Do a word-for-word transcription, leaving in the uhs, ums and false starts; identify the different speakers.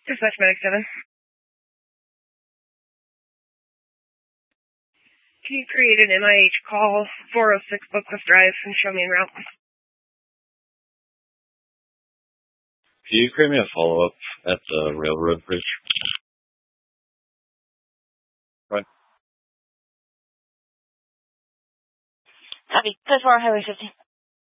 Speaker 1: Dispatch Medic seven. Can you create an M I H call, four oh six Bookcliff Drive, and show me en route?
Speaker 2: Can you create me a follow-up at the railroad bridge? Right.
Speaker 1: Copy. Push four, Highway fifty.